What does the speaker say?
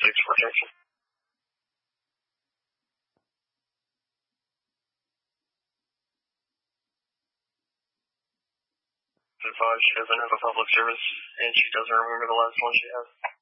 for Jackson. 5, she doesn't have a public service, and she doesn't remember the last one she had.